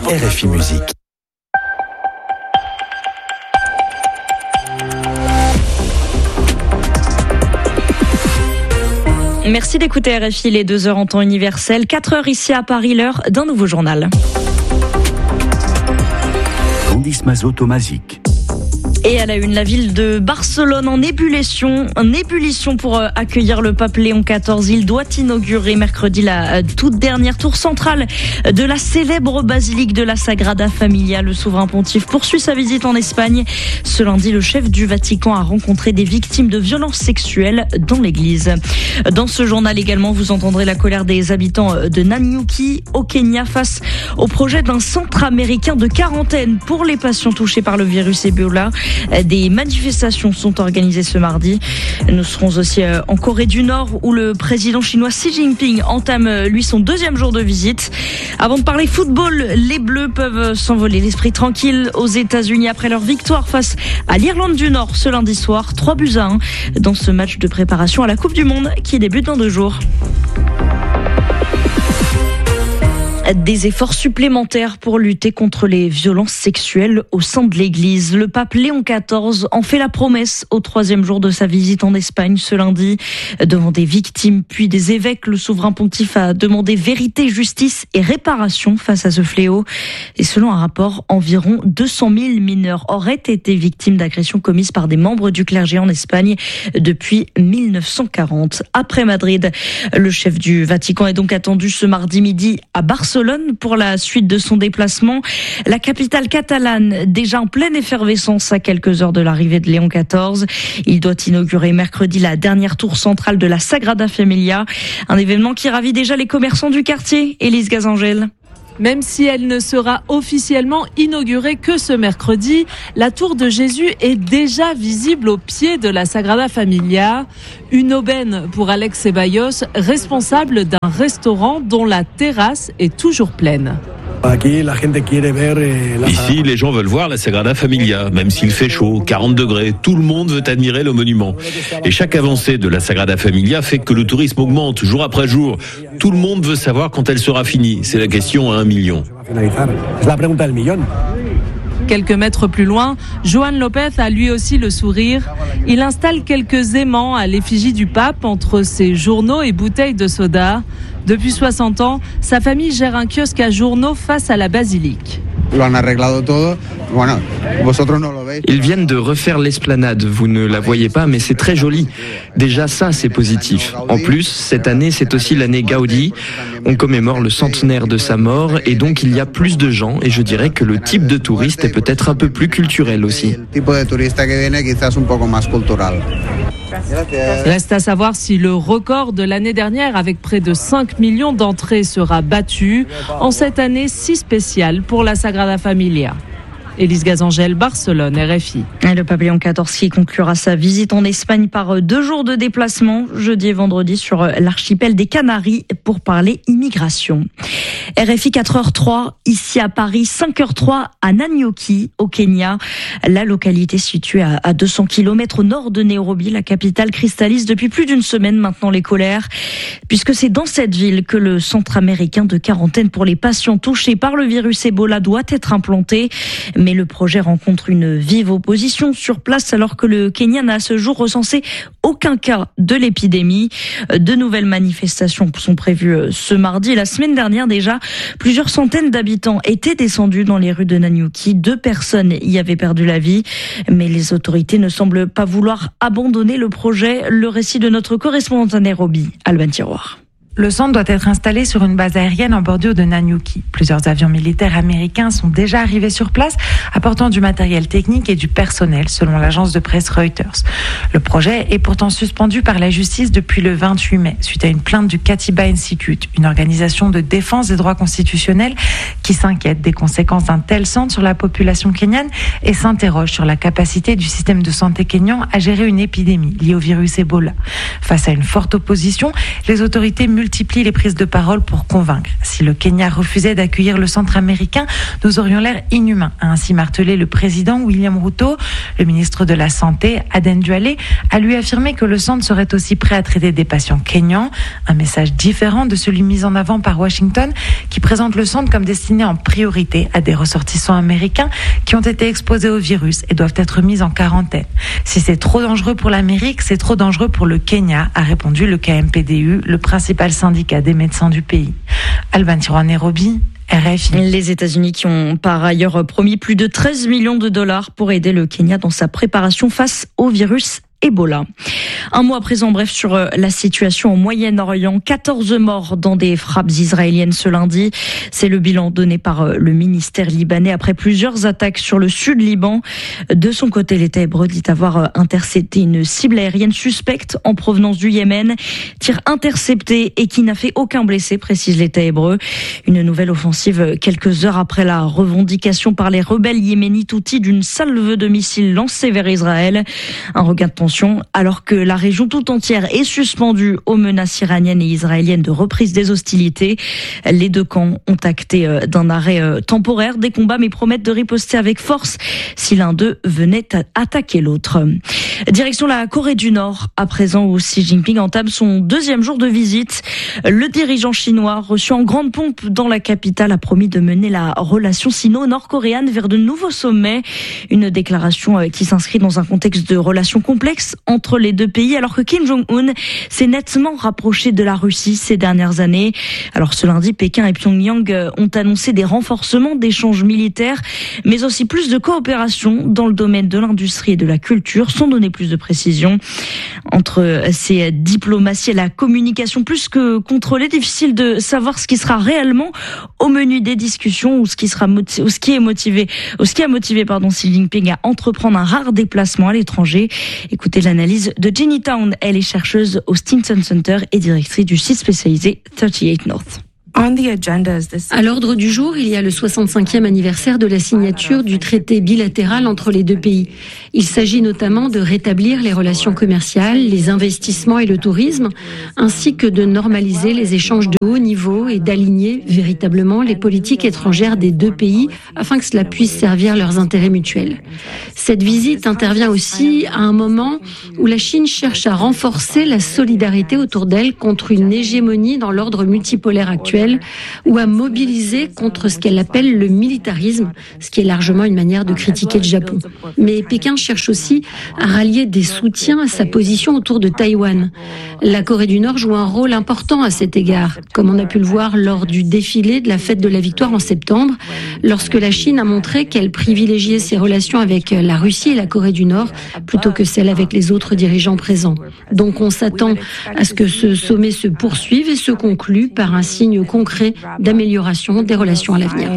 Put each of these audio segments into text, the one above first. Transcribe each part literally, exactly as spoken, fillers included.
R F I Musique. Merci d'écouter R F I, les deux heures en temps universel, quatre heures ici à Paris, l'heure d'un nouveau journal. Candice Mazot-Tomazic. Et à la une, la ville de Barcelone en ébullition, en ébullition pour accueillir le pape Léon quatorze. Il doit inaugurer mercredi la toute dernière tour centrale de la célèbre basilique de la Sagrada Familia. Le souverain pontife poursuit sa visite en Espagne. Ce lundi, le chef du Vatican a rencontré des victimes de violences sexuelles dans l'église. Dans ce journal également, vous entendrez la colère des habitants de Nanyuki au Kenya face au projet d'un centre américain de quarantaine pour les patients touchés par le virus Ebola. Des manifestations sont organisées ce mardi. Nous serons aussi en Corée du Nord où le président chinois Xi Jinping entame lui son deuxième jour de visite. Avant de parler football, les Bleus peuvent s'envoler l'esprit tranquille aux États-Unis après leur victoire face à l'Irlande du Nord ce lundi soir, trois buts à un dans ce match de préparation à la Coupe du Monde qui débute dans deux jours. Des efforts supplémentaires pour lutter contre les violences sexuelles au sein de l'Église. Le pape Léon quatorze en fait la promesse au troisième jour de sa visite en Espagne ce lundi. Devant des victimes puis des évêques, le souverain pontife a demandé vérité, justice et réparation face à ce fléau. Et selon un rapport, environ deux cent mille mineurs auraient été victimes d'agressions commises par des membres du clergé en Espagne depuis mille neuf cent quarante. Après Madrid, le chef du Vatican est donc attendu ce mardi midi à Barcelone pour la suite de son déplacement. La capitale catalane, déjà en pleine effervescence à quelques heures de l'arrivée de Léon quatorze. Il doit inaugurer mercredi la dernière tour centrale de la Sagrada Familia. Un événement qui ravit déjà les commerçants du quartier. Élise Gazangel. Même si elle ne sera officiellement inaugurée que ce mercredi, la tour de Jésus est déjà visible au pied de la Sagrada Familia. Une aubaine pour Alex Ceballos, responsable d'un restaurant dont la terrasse est toujours pleine. Ici, les gens veulent voir la Sagrada Familia, même s'il fait chaud, quarante degrés. Tout le monde veut admirer le monument. Et chaque avancée de la Sagrada Familia fait que le tourisme augmente jour après jour. Tout le monde veut savoir quand elle sera finie. C'est la question à un million. Quelques mètres plus loin, Joan Lopez a lui aussi le sourire. Il installe quelques aimants à l'effigie du pape entre ses journaux et bouteilles de soda. Depuis soixante ans, sa famille gère un kiosque à journaux face à la basilique. Ils viennent de refaire l'esplanade, vous ne la voyez pas, mais c'est très joli. Déjà ça, c'est positif. En plus, cette année, c'est aussi l'année Gaudi. On commémore le centenaire de sa mort et donc il y a plus de gens et je dirais que le type de touriste est peut-être un peu plus culturel aussi. Reste à savoir si le record de l'année dernière avec près de cinq millions d'entrées sera battu en cette année si spéciale pour la Sagrada Familia. Élise Gazangel, Barcelone, R F I. Et le pape Léon quatorze qui conclura sa visite en Espagne par deux jours de déplacement, jeudi et vendredi, sur l'archipel des Canaries pour parler immigration. R F I quatre heures trois, ici à Paris, cinq heures trois à Nanyuki, au Kenya. La localité située à deux cents kilomètres au nord de Nairobi, la capitale, cristallise depuis plus d'une semaine maintenant les colères, puisque c'est dans cette ville que le centre américain de quarantaine pour les patients touchés par le virus Ebola doit être implanté. Mais le projet rencontre une vive opposition sur place alors que le Kenya n'a à ce jour recensé aucun cas de l'épidémie. De nouvelles manifestations sont prévues ce mardi. La semaine dernière déjà, plusieurs centaines d'habitants étaient descendus dans les rues de Nanyuki. Deux personnes y avaient perdu la vie. Mais les autorités ne semblent pas vouloir abandonner le projet. Le récit de notre correspondante à Nairobi, Alban Tiroir. Le centre doit être installé sur une base aérienne en bordure de Nanyuki. Plusieurs avions militaires américains sont déjà arrivés sur place, apportant du matériel technique et du personnel, selon l'agence de presse Reuters. Le projet est pourtant suspendu par la justice depuis le vingt-huit mai, suite à une plainte du Katiba Institute, une organisation de défense des droits constitutionnels qui s'inquiète des conséquences d'un tel centre sur la population kenyane et s'interroge sur la capacité du système de santé kényan à gérer une épidémie liée au virus Ebola. Face à une forte opposition, les autorités multinationales multiplie les prises de parole pour convaincre. Si le Kenya refusait d'accueillir le centre américain, nous aurions l'air inhumains, a ainsi martelé le président William Ruto. Le ministre de la Santé, Aden Duale, a lui affirmé que le centre serait aussi prêt à traiter des patients kenyans. Un message différent de celui mis en avant par Washington, qui présente le centre comme destiné en priorité à des ressortissants américains qui ont été exposés au virus et doivent être mis en quarantaine. Si c'est trop dangereux pour l'Amérique, c'est trop dangereux pour le Kenya, a répondu le K M P D U, le principal syndicat des médecins du pays. Alban Tiroir, Nairobi, R F I. Les États-Unis qui ont par ailleurs promis plus de treize millions de dollars pour aider le Kenya dans sa préparation face au virus Ebola. Un mot à présent, bref, sur la situation au Moyen-Orient. quatorze morts dans des frappes israéliennes ce lundi. C'est le bilan donné par le ministère libanais après plusieurs attaques sur le sud Liban. De son côté, l'État hébreu dit avoir intercepté une cible aérienne suspecte en provenance du Yémen. Tir intercepté et qui n'a fait aucun blessé, précise l'État hébreu. Une nouvelle offensive quelques heures après la revendication par les rebelles yéménites Houthis d'une salve de missiles lancée vers Israël. Un regain de tension alors que la région tout entière est suspendue aux menaces iraniennes et israéliennes de reprise des hostilités. Les deux camps ont acté d'un arrêt temporaire des combats mais promettent de riposter avec force si l'un d'eux venait à attaquer l'autre. Direction la Corée du Nord, à présent où Xi Jinping entame son deuxième jour de visite. Le dirigeant chinois, reçu en grande pompe dans la capitale, a promis de mener la relation sino-nord-coréenne vers de nouveaux sommets. Une déclaration qui s'inscrit dans un contexte de relations complexes entre les deux pays, alors que Kim Jong-un s'est nettement rapproché de la Russie ces dernières années. Alors ce lundi, Pékin et Pyongyang ont annoncé des renforcements d'échanges militaires, mais aussi plus de coopération dans le domaine de l'industrie et de la culture, sans donner plus de précisions. Entre ces diplomaties et la communication plus que contrôlée, difficile de savoir ce qui sera réellement au menu des discussions ou ce qui sera motivé, ou ce qui est motivé, ou ce qui a motivé pardon Xi Jinping à entreprendre un rare déplacement à l'étranger. Écoutez l'analyse de Jenny Town, elle est chercheuse au Stinson Center et directrice du site spécialisé trente-huit North. À l'ordre du jour, il y a le soixante-cinquième anniversaire de la signature du traité bilatéral entre les deux pays. Il s'agit notamment de rétablir les relations commerciales, les investissements et le tourisme, ainsi que de normaliser les échanges de haut niveau et d'aligner véritablement les politiques étrangères des deux pays afin que cela puisse servir leurs intérêts mutuels. Cette visite intervient aussi à un moment où la Chine cherche à renforcer la solidarité autour d'elle contre une hégémonie dans l'ordre multipolaire actuel, ou à mobiliser contre ce qu'elle appelle le militarisme, ce qui est largement une manière de critiquer le Japon. Mais Pékin cherche aussi à rallier des soutiens à sa position autour de Taïwan. La Corée du Nord joue un rôle important à cet égard, comme on a pu le voir lors du défilé de la fête de la victoire en septembre, lorsque la Chine a montré qu'elle privilégiait ses relations avec la Russie et la Corée du Nord plutôt que celles avec les autres dirigeants présents. Donc on s'attend à ce que ce sommet se poursuive et se conclue par un signe concret d'amélioration des relations à l'avenir.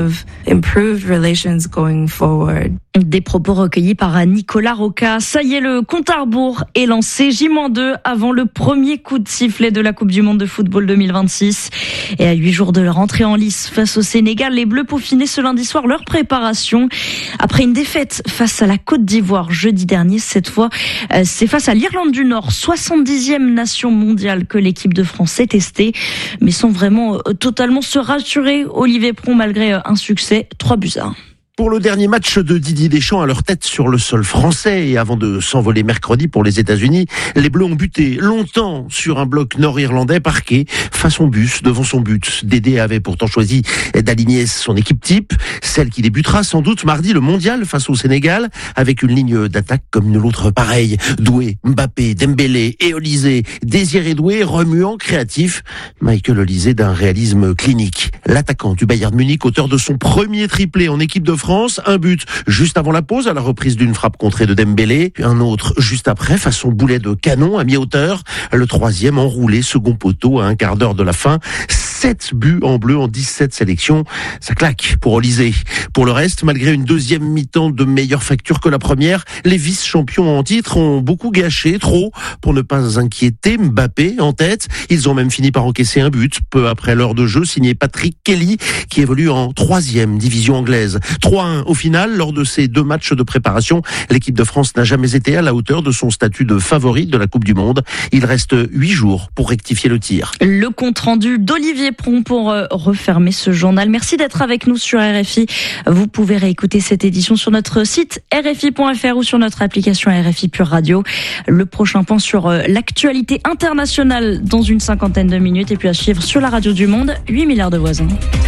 Des propos recueillis par Nicolas Roca. Ça y est, le compte à rebours est lancé. J deux avant le premier coup de sifflet de la Coupe du Monde de football deux mille vingt-six. Et à huit jours de leur entrée en lice face au Sénégal, les Bleus peaufinaient ce lundi soir leur préparation. Après une défaite face à la Côte d'Ivoire jeudi dernier, cette fois, c'est face à l'Irlande du Nord, soixante-dixième nation mondiale, que l'équipe de France s'est testée, mais sans vraiment totalement se rassurer. Olivier Pron, malgré un succès, trois buts à un. Pour le dernier match de Didier Deschamps à leur tête sur le sol français et avant de s'envoler mercredi pour les États-Unis, les Bleus ont buté longtemps sur un bloc nord-irlandais parqué façon bus devant son but. Dédé avait pourtant choisi d'aligner son équipe type, celle qui débutera sans doute mardi le mondial face au Sénégal, avec une ligne d'attaque comme une autre pareille. Doué, Mbappé, Dembélé et Olysée. Désiré Doué, remuant, créatif. Michael Olysée d'un réalisme clinique. L'attaquant du Bayern Munich, auteur de son premier triplé en équipe de France, un but juste avant la pause à la reprise d'une frappe contrée de Dembélé, un autre juste après façon boulet de canon à mi-hauteur, le troisième enroulé second poteau à un quart d'heure de la fin. sept buts en bleu en dix-sept sélections, ça claque pour Olysée. Pour le reste, malgré une deuxième mi-temps de meilleure facture que la première, les vice-champions en titre ont beaucoup gâché, trop pour ne pas inquiéter Mbappé en tête. Ils ont même fini par encaisser un but peu après l'heure de jeu signé Patrick Kelly qui évolue en troisième division anglaise. trois à un au final. Lors de ces deux matchs de préparation, l'équipe de France n'a jamais été à la hauteur de son statut de favori de la Coupe du Monde. Il reste huit jours pour rectifier le tir. Le compte rendu d'Olivier Pron pour euh, refermer ce journal. Merci d'être avec nous sur R F I. Vous pouvez réécouter cette édition sur notre site R F I point F R ou sur notre application R F I Pure Radio. Le prochain point sur euh, l'actualité internationale dans une cinquantaine de minutes et puis à suivre sur la radio du Monde, huit milliards de voisins.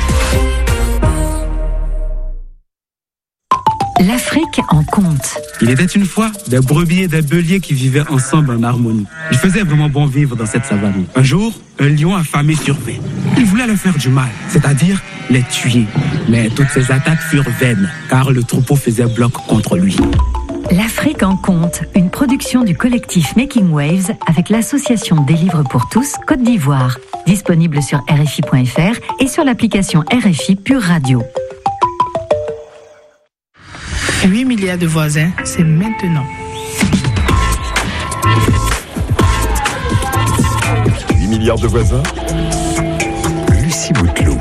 L'Afrique en compte. Il était une fois des brebis et des béliers qui vivaient ensemble en harmonie. Il faisait vraiment bon vivre dans cette savane. Un jour, un lion affamé survint. Il voulait leur faire du mal, c'est-à-dire les tuer. Mais toutes ces attaques furent vaines, car le troupeau faisait bloc contre lui. L'Afrique en compte, une production du collectif Making Waves avec l'association des livres pour tous Côte d'Ivoire. Disponible sur R F I point F R et sur l'application R F I Pure Radio. huit milliards de voisins, c'est maintenant. huit milliards de voisins. Lucie Bouteloup.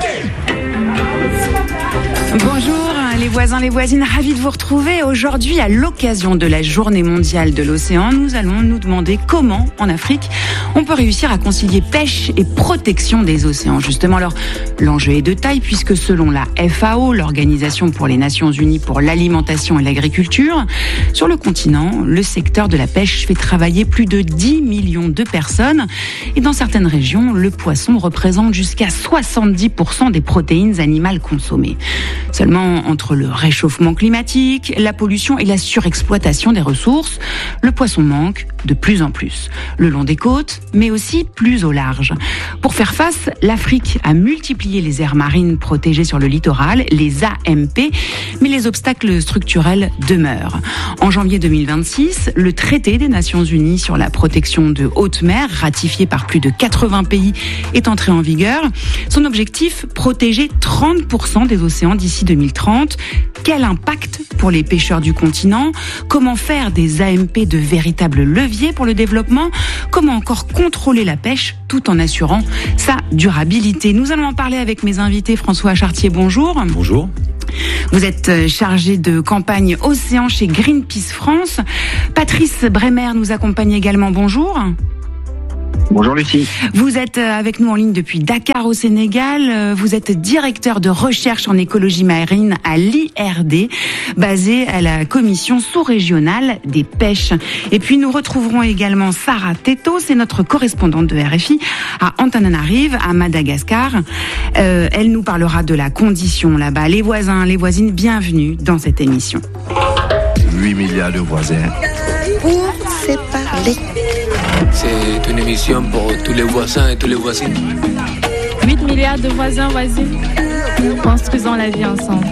Bonjour les voisins, les voisines, ravis de vous retrouver. Aujourd'hui, à l'occasion de la Journée mondiale de l'océan, nous allons nous demander comment, en Afrique, on peut réussir à concilier pêche et protection des océans. Justement, alors, l'enjeu est de taille puisque selon la F A O, l'Organisation pour les Nations Unies pour l'alimentation et l'agriculture, sur le continent, le secteur de la pêche fait travailler plus de dix millions de personnes. Et dans certaines régions, le poisson représente jusqu'à soixante-dix pour cent des protéines animales consommées. Seulement, entre le réchauffement climatique, la pollution et la surexploitation des ressources, le poisson manque de plus en plus, le long des côtes, mais aussi plus au large. Pour faire face, l'Afrique a multiplié les aires marines protégées sur le littoral, les A M P, mais les obstacles structurels demeurent. En janvier deux mille vingt-six, le traité des Nations Unies sur la protection de haute mer, ratifié par plus de quatre-vingts pays, est entré en vigueur. Son objectif, protéger trente pour cent des océans d'ici deux mille trente. Quel impact pour les pêcheurs du continent? Comment faire des A M P de véritables leviers pour le développement? Comment encore contrôler la pêche tout en assurant sa durabilité? Nous allons en parler avec mes invités. François Chartier, bonjour. Bonjour. Vous êtes chargé de campagne Océan chez Greenpeace France. Patrice Bremer nous accompagne également. Bonjour. Bonjour Lucie. Vous êtes avec nous en ligne depuis Dakar au Sénégal. Vous êtes directeur de recherche en écologie marine à l'I R D, basé à la commission sous-régionale des pêches. Et puis nous retrouverons également Sarah Teto, c'est notre correspondante de R F I à Antananarive, à Madagascar. Euh, elle nous parlera de la condition là-bas. Les voisins, les voisines, bienvenue dans cette émission. huit milliards de voisins. Pour se parler. C'est une émission pour tous les voisins et tous les voisines. huit milliards de voisins, voisines, construisons la vie ensemble.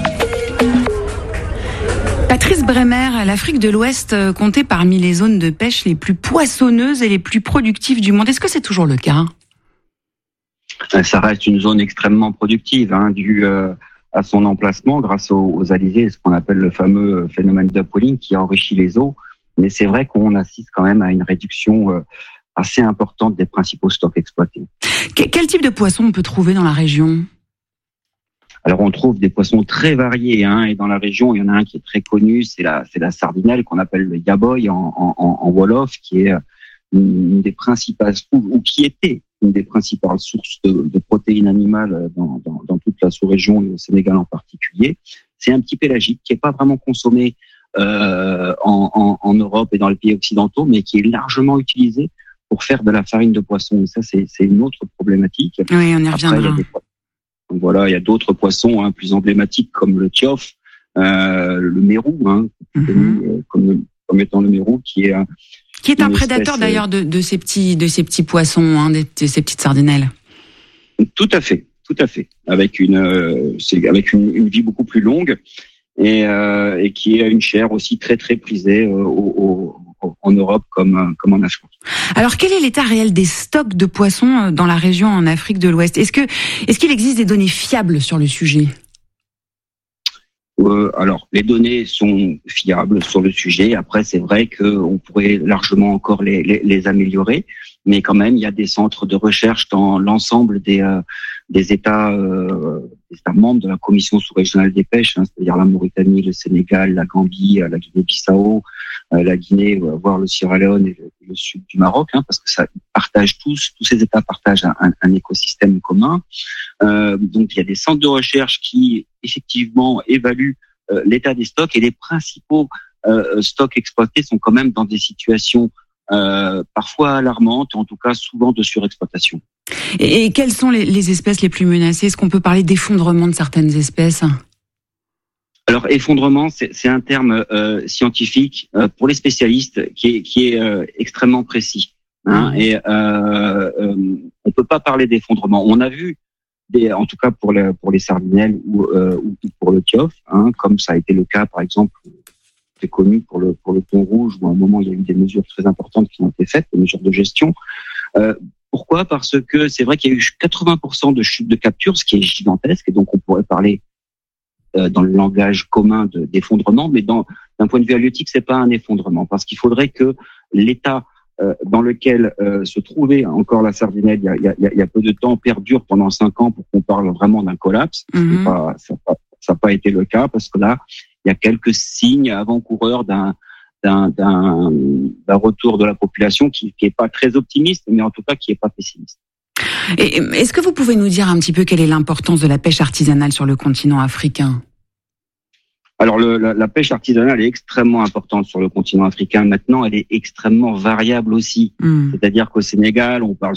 Patrice Bremer, l'Afrique de l'Ouest comptait parmi les zones de pêche les plus poissonneuses et les plus productives du monde. Est-ce que c'est toujours le cas? Ça reste une zone extrêmement productive, hein, due euh, à son emplacement grâce aux, aux alizés, ce qu'on appelle le fameux phénomène d'upwelling qui enrichit les eaux. Mais c'est vrai qu'on assiste quand même à une réduction euh, assez importante des principaux stocks exploités. Quel type de poisson on peut trouver dans la région? Alors on trouve des poissons très variés, hein, et dans la région il y en a un qui est très connu, c'est la c'est la sardinelle qu'on appelle le yaboy en, en, en wolof, qui est une des principales ou qui était une des principales sources de, de protéines animales dans, dans, dans toute la sous-région et au Sénégal en particulier. C'est un petit pélagique qui est pas vraiment consommé Euh, en, en, en Europe et dans les pays occidentaux, mais qui est largement utilisé pour faire de la farine de poisson. Et ça, c'est, c'est une autre problématique. Oui, on y reviendra. Après, il y a des, donc voilà, il y a d'autres poissons hein, plus emblématiques comme le tiof, euh, le mérou, hein, mm-hmm. comme, comme étant le mérou, qui est un, qui est un prédateur espèce, d'ailleurs de, de ces petits de ces petits poissons, hein, de, de ces petites sardinelles. Tout à fait, tout à fait, avec une euh, c'est avec une, une vie beaucoup plus longue. Et, euh, et qui est une chair aussi très très prisée euh, au, au, en Europe comme comme en Afrique. Alors quel est l'état réel des stocks de poissons dans la région en Afrique de l'Ouest? Est-ce que est-ce qu'il existe des données fiables sur le sujet? Euh, alors les données sont fiables sur le sujet. Après c'est vrai que on pourrait largement encore les, les les améliorer, mais quand même il y a des centres de recherche dans l'ensemble des euh, des États, euh, des États membres de la Commission sous-régionale des pêches, hein, c'est-à-dire la Mauritanie, le Sénégal, la Gambie, la Guinée-Bissau, euh, la Guinée, voire le Sierra Leone et le, et le sud du Maroc, hein, parce que ça partagent tous, tous ces États partagent un, un, un écosystème commun. Euh, donc il y a des centres de recherche qui effectivement évaluent euh, l'état des stocks, et les principaux euh, stocks exploités sont quand même dans des situations euh, parfois alarmantes, en tout cas souvent de surexploitation. Et, et quelles sont les, les espèces les plus menacées? Est-ce qu'on peut parler d'effondrement de certaines espèces? Alors, effondrement, c'est, c'est un terme euh, scientifique euh, pour les spécialistes qui est, qui est euh, extrêmement précis. Hein, mmh. Et euh, euh, on peut pas parler d'effondrement. On a vu, des, en tout cas pour, le, pour les sardinelles ou, euh, ou pour le tiof, hein, comme ça a été le cas, par exemple, c'est connu pour le pour le thon rouge, où à un moment il y a eu des mesures très importantes qui ont été faites, des mesures de gestion. Euh, pourquoi? Parce que c'est vrai qu'il y a eu quatre-vingts pour cent de chute de capture, ce qui est gigantesque, et donc on pourrait parler euh, dans le langage commun de, d'effondrement, mais dans, d'un point de vue halieutique, c'est pas un effondrement, parce qu'il faudrait que l'état euh, dans lequel euh, se trouvait encore la sardinelle il y a, il y a, il y a peu de temps perdure pendant cinq ans pour qu'on parle vraiment d'un collapse. Mm-hmm. C'est pas, ça n'a pas, ça n'a pas été le cas, parce que là, il y a quelques signes avant-coureurs d'un, d'un, d'un, d'un retour de la population qui n'est pas très optimiste, mais en tout cas qui n'est pas pessimiste. Et est-ce que vous pouvez nous dire un petit peu quelle est l'importance de la pêche artisanale sur le continent africain? Alors le, la, la pêche artisanale est extrêmement importante sur le continent africain. Maintenant, elle est extrêmement variable aussi. Mmh. C'est-à-dire qu'au Sénégal, on parle